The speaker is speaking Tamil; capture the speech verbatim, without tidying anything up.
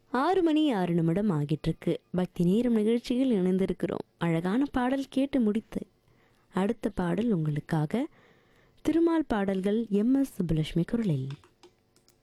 ஆறு மணி ஆறு நிமிடம் ஆகிட்டிருக்கு. பக்தி நேரம் நிகழ்ச்சியில் இணைந்திருக்கிறோம். அழகான பாடல் கேட்டு முடித்து அடுத்த பாடல் உங்களுக்காக திருமால் பாடல்கள் எம் எஸ் சுப்புலட்சுமி குரலில்.